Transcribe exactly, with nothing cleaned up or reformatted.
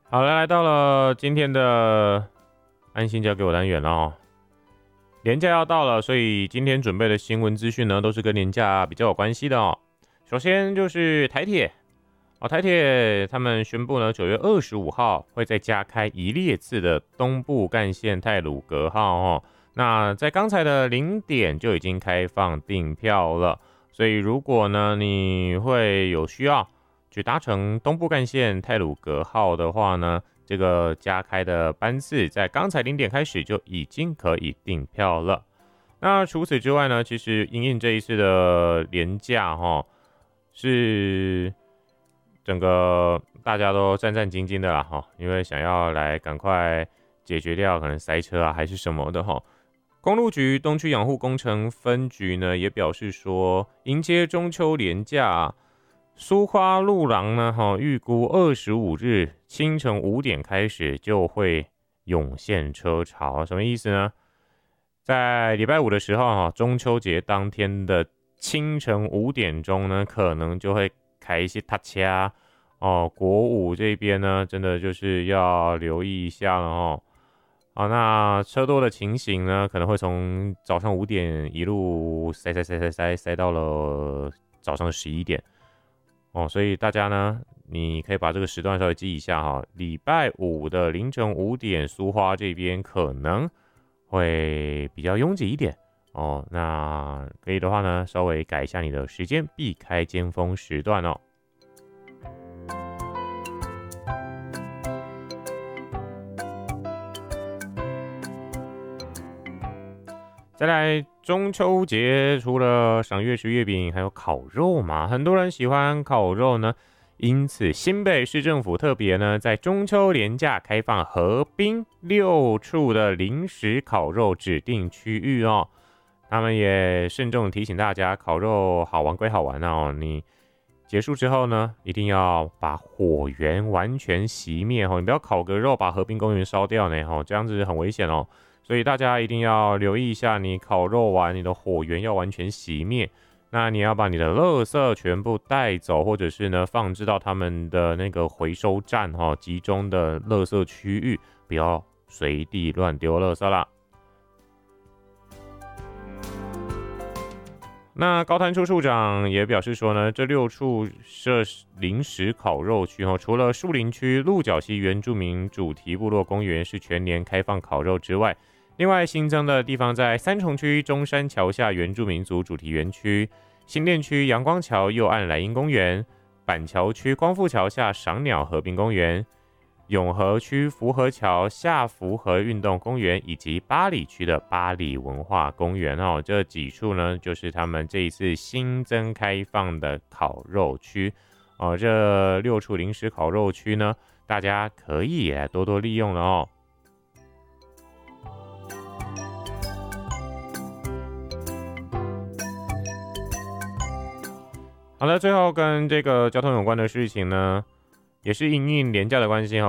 好了，来到了今天的安心交给我单元了哦。连假要到了，所以今天准备的新闻资讯呢，都是跟连假比较有关系的哦。首先就是台铁哦，台铁他们宣布呢，九月二十五号会再加开一列次的东部干线太鲁阁号哦。那在刚才的零点就已经开放订票了，所以如果呢你会有需要去搭乘东部干线太鲁阁号的话呢，这个加开的班次在刚才零点开始就已经可以订票了。那除此之外呢，其实因应这一次的连假齁，是整个大家都战战兢兢的啦齁，因为想要来赶快解决掉可能塞车啊还是什么的齁。公路局东区养护工程分局呢也表示说，迎接中秋连假啊，苏花路廊呢，哈，预估二十五日清晨五点开始就会涌现车潮，什么意思呢？在礼拜五的时候，哈，中秋节当天的清晨五点钟呢，可能就会开一些踏掐哦。国五这边呢，真的就是要留意一下了哦。好，那车多的情形呢，可能会从早上五点一路塞塞塞塞塞塞到了早上十一点。哦，所以大家呢，你可以把这个时段稍微记一下哈。礼拜五的凌晨五点，苏花这边可能会比较拥挤一点哦。那可以的话呢，稍微改一下你的时间，避开尖峰时段哦。再来，中秋节除了赏月食月饼，还有烤肉嘛，很多人喜欢烤肉呢。因此，新北市政府特别呢，在中秋连假开放河滨六处的临时烤肉指定区域哦。他们也慎重提醒大家，烤肉好玩归好玩哦，你结束之后呢，一定要把火源完全熄灭哦，你不要烤个肉把河滨公园烧掉呢哦，这样子很危险哦。所以大家一定要留意一下，你烤肉完，你的火源要完全熄灭。那你要把你的垃圾全部带走，或者是呢放置到他们的那个回收站哈、哦，集中的垃圾区域，不要随地乱丢垃圾啦。那高滩处处长也表示说呢，这六处设临时烤肉区哦，除了树林区鹿角溪原住民主题部落公园是全年开放烤肉之外，另外新增的地方在三重区中山桥下原住民族主题园区、新店区阳光桥右岸莱茵公园、板桥区光复桥下赏鸟和平公园、永和区福和桥下福和运动公园，以及八里区的八里文化公园哦，这几处呢就是他们这一次新增开放的烤肉区哦。这六处临时烤肉区呢，大家可以来多多利用了哦。好了，最后跟这个交通有关的事情呢，也是因应连假的关系哦。